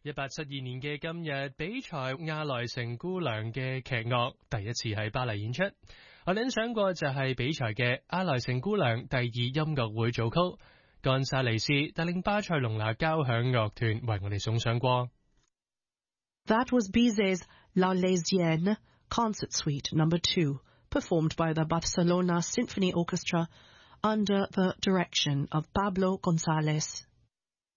1872年嘅今日，比賽亞萊城姑娘嘅劇樂第一次喺巴黎演出。我哋欣賞過就係比賽嘅亞萊城姑娘第2音樂會組曲，干薩尼斯帶領巴塞隆拿交響樂團為我哋送上過。 That was Bizet's La Lésienne Concert Suite No. 2, performed by the Barcelona Symphony Orchestra under the direction of Pablo González.